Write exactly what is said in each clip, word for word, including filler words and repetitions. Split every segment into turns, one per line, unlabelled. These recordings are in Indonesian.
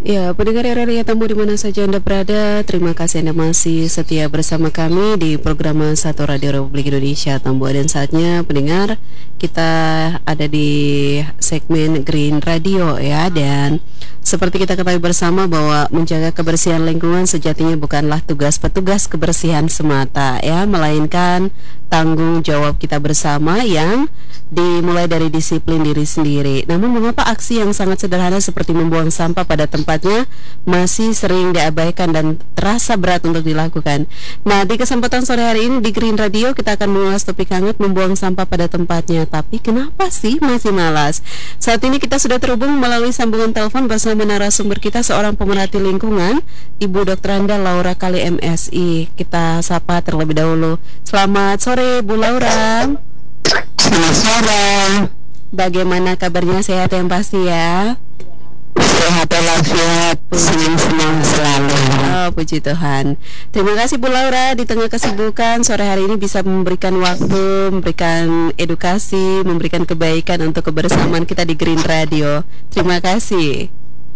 Ya, pendengar R R I Tamu di mana saja Anda berada, terima kasih Anda masih setia bersama kami di program Satu Radio Republik Indonesia Tambu. Dan saatnya pendengar, kita ada di segmen Green Radio ya. Dan seperti kita ketahui bersama bahwa menjaga kebersihan lingkungan sejatinya bukanlah tugas petugas kebersihan semata ya, melainkan tanggung jawab kita bersama yang dimulai dari disiplin diri sendiri. Namun mengapa aksi yang sangat sederhana seperti membuang sampah pada tempatnya masih sering diabaikan dan terasa berat untuk dilakukan? Nah, di kesempatan sore hari ini di Green Radio kita akan mengulas topik hangat membuang sampah pada tempatnya. Tapi kenapa sih masih malas? Saat ini kita sudah terhubung melalui sambungan telepon bersama narasumber kita, seorang pemerhati lingkungan, Ibu Doktor Anda Laura Kali M Si. Kita sapa terlebih dahulu. Selamat sore Bu Laura.
Selamat sore.
Bagaimana kabarnya, sehat yang pasti ya?
Sehat walafiat, senang-senang selalu.
Oh, puji Tuhan. Terima kasih Bu Laura, di tengah kesibukan sore hari ini bisa memberikan waktu, memberikan edukasi, memberikan kebaikan untuk kebersamaan kita di Green Radio. Terima kasih.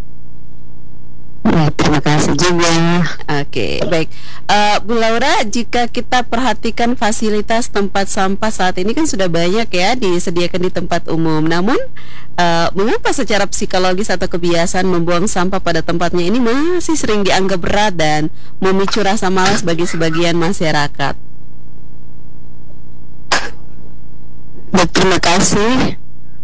Ya, terima kasih juga.
Oke, baik. Uh, Bu Laura, jika kita perhatikan fasilitas tempat sampah saat ini kan sudah banyak ya disediakan di tempat umum. Namun, uh, mengapa secara psikologis atau kebiasaan membuang sampah pada tempatnya ini masih sering dianggap berat dan memicu rasa malas bagi sebagian masyarakat?
Baik, terima kasih.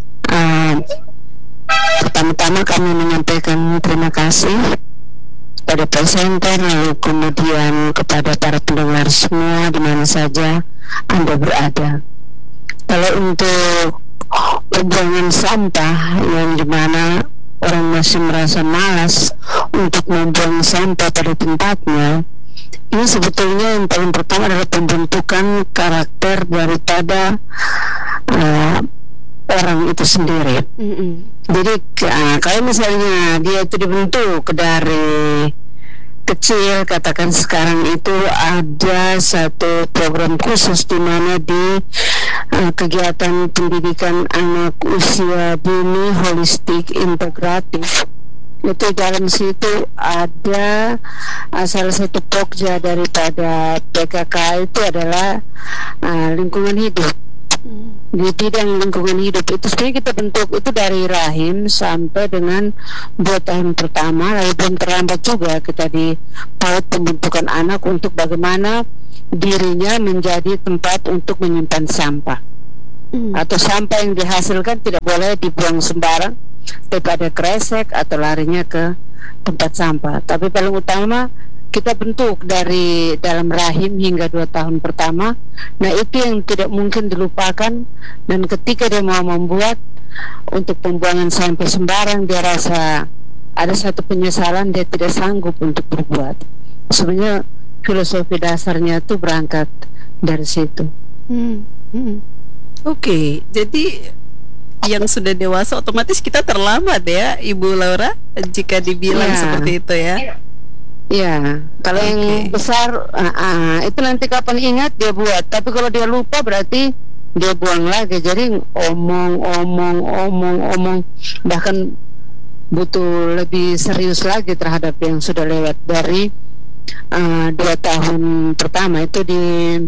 Uh, pertama-tama kami menyampaikan terima kasih pada presenter, lalu kemudian kepada para pendengar semua di mana saja Anda berada. Kalau untuk pembuangan sampah yang dimana orang masih merasa malas untuk membuang sampah pada tempatnya, ini sebetulnya yang paling pertama adalah pembentukan karakter daripada uh, orang itu sendiri. Mm-hmm. Jadi uh, kalau misalnya dia itu dibentuk dari kecil, katakan sekarang itu ada satu program khusus di mana di uh, kegiatan pendidikan anak usia dini holistik integratif, itu dalam situ ada uh, salah satu pokja daripada P K K itu adalah uh, lingkungan hidup. Di bidang lingkungan hidup itu sebenarnya kita bentuk itu dari rahim sampai dengan dua tahun pertama, lalu belum terlambat juga kita di paut pembentukan anak untuk bagaimana dirinya menjadi tempat untuk menyimpan sampah. hmm. Atau sampah yang dihasilkan tidak boleh dibuang sembarang daripada kresek atau larinya ke tempat sampah. Tapi paling utama kita bentuk dari dalam rahim hingga dua tahun pertama. Nah, itu yang tidak mungkin dilupakan. Dan ketika dia mau membuat untuk pembuangan sampah sembarang, dia rasa ada satu penyesalan, dia tidak sanggup untuk berbuat. Sebenarnya filosofi dasarnya itu berangkat dari situ.
hmm. hmm. Oke, okay, jadi yang sudah dewasa otomatis kita terlambat ya Ibu Laura, jika dibilang ya seperti itu ya.
Ya, kalau okay. yang besar uh, uh, itu nanti kapan ingat dia buat. Tapi kalau dia lupa berarti dia buang lagi. Jadi omong, omong, omong, omong. Bahkan butuh lebih serius lagi terhadap yang sudah lewat dari uh, dua tahun pertama itu di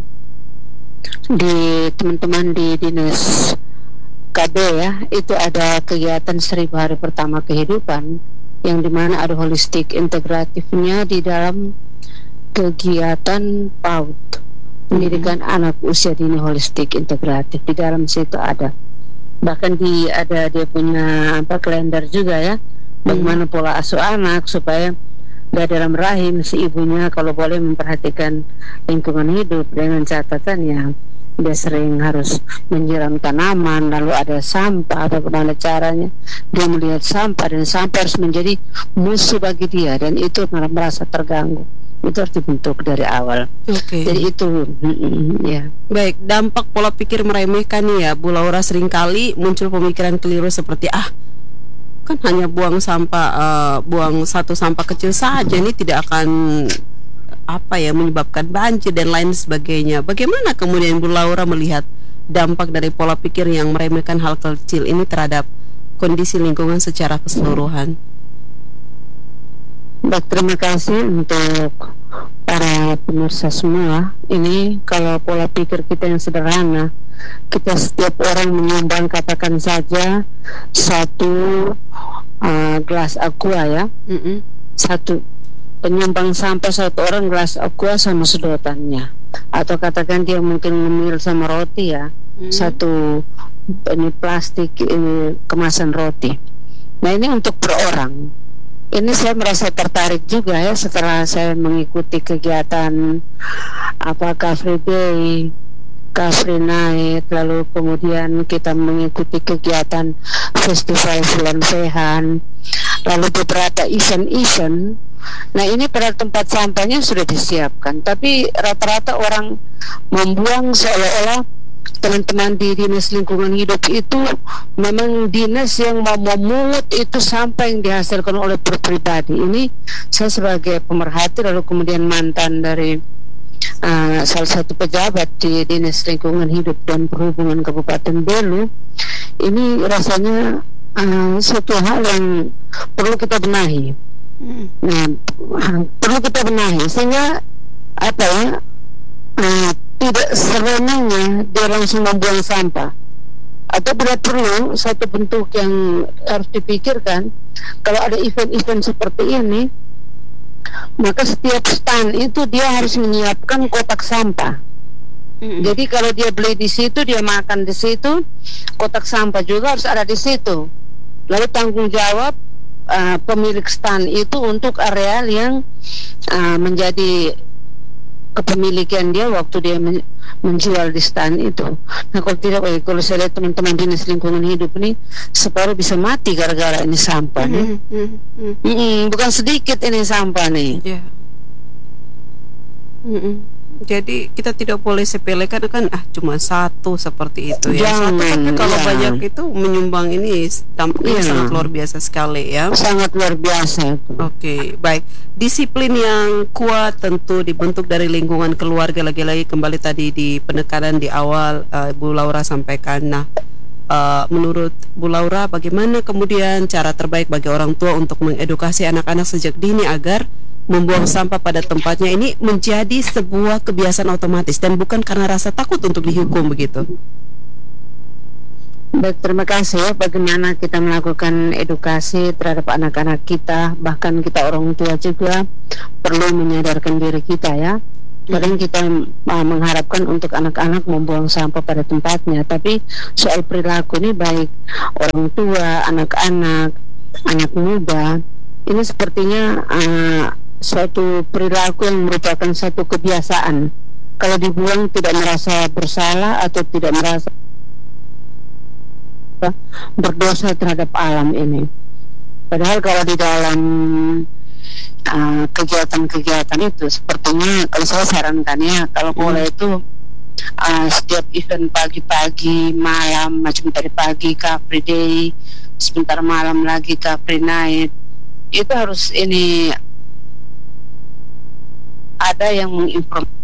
di teman-teman di dinas K B ya. Itu ada kegiatan seribu hari pertama kehidupan, yang dimana ada holistik integratifnya di dalam kegiatan PAUD, pendidikan mm-hmm. anak usia dini holistik integratif. Di dalam situ ada bahkan di ada dia punya apa kalender juga ya, bagaimana mm-hmm. pola asuh anak supaya di dalam rahim si ibunya kalau boleh memperhatikan lingkungan hidup dengan catatan ya dia sering harus menyiram tanaman, lalu ada sampah, bagaimana caranya dia melihat sampah, dan sampah harus menjadi musuh bagi dia, dan itu merasa terganggu. Itu harus dibentuk dari awal.
Okay.
Jadi itu mm, ya.
Baik, dampak pola pikir meremehkan ya Bu Laura, seringkali muncul pemikiran keliru seperti ah kan hanya buang sampah, uh, buang satu sampah kecil saja, ini tidak akan apa ya menyebabkan banjir dan lain sebagainya. Bagaimana kemudian Bu Laura melihat dampak dari pola pikir yang meremehkan hal kecil ini terhadap kondisi lingkungan secara keseluruhan?
Baik, terima kasih untuk para pemirsa semua. Ini kalau pola pikir kita yang sederhana, kita setiap orang menyumbang katakan saja satu uh, gelas aqua ya,
Mm-mm.
satu penyumbang sampah satu orang gelas aqua sama sedotannya, atau katakan dia mungkin ngemil sama roti ya,
Mm.
satu ini plastik ini kemasan roti. Nah ini untuk per orang. Ini saya merasa tertarik juga ya setelah saya mengikuti kegiatan apa Car Free Day, Car Free Night, lalu kemudian kita mengikuti kegiatan festival Bulan Sehan, lalu beberapa event-event. Nah ini pada tempat sampahnya sudah disiapkan, tapi rata-rata orang membuang seolah-olah teman-teman di dinas lingkungan hidup itu memang dinas yang mau memungut itu sampah yang dihasilkan oleh pribadi. Ini saya sebagai pemerhati lalu kemudian mantan dari uh, salah satu pejabat di dinas lingkungan hidup dan perhubungan Kabupaten Belu, ini rasanya uh, suatu hal yang perlu kita benahi. Nah, perlu kita benahi sehingga apa ya, uh, tidak serenangnya dia langsung membuang sampah, atau tidak perlu satu bentuk yang harus dipikirkan. Kalau ada event-event seperti ini, maka setiap stand itu dia harus menyiapkan kotak sampah. Mm-hmm. Jadi kalau dia beli di situ, dia makan di situ, kotak sampah juga harus ada di situ. Lalu tanggung jawab uh, pemilik stand itu untuk areal yang uh, menjadi kepemilikan dia waktu dia men- menjual di stand itu. Nah kalau tidak, eh, kalau saya lihat teman-teman dinas lingkungan hidup ini separuh bisa mati gara-gara ini sampah nih. Mm-hmm. Mm-hmm. Mm-hmm. Bukan sedikit ini sampah nih.
Yeah. Mm-hmm. Jadi kita tidak boleh sepelekan kan, ah cuma satu seperti itu ya.
Jangan,
satu, tapi kalau
ya.
banyak itu menyumbang ini dampaknya
Ya.
sangat luar biasa sekali ya.
Sangat luar biasa.
Oke, okay, baik. Disiplin yang kuat tentu dibentuk dari lingkungan keluarga, lagi-lagi kembali tadi di penekanan di awal uh, Bu Laura sampaikan. Nah, uh, menurut Bu Laura bagaimana kemudian cara terbaik bagi orang tua untuk mengedukasi anak-anak sejak dini agar membuang sampah pada tempatnya ini menjadi sebuah kebiasaan otomatis dan bukan karena rasa takut untuk dihukum begitu?
Baik, terima kasih. Bagaimana kita melakukan edukasi terhadap anak-anak kita, bahkan kita orang tua juga perlu menyadarkan diri kita ya. Kadang kita uh, mengharapkan untuk anak-anak membuang sampah pada tempatnya, tapi soal perilaku ini baik orang tua, anak-anak, anak muda, ini sepertinya uh, suatu perilaku yang merupakan satu kebiasaan. Kalau dibuang tidak merasa bersalah atau tidak merasa berdosa terhadap alam ini. Padahal kalau di dalam uh, kegiatan-kegiatan itu sepertinya, kalau saya sarankan ya, kalau boleh hmm. itu uh, setiap event pagi-pagi, malam, macam tadi pagi Car Free Day, sebentar malam lagi Car Free Night, itu harus ini ada yang menginformasikan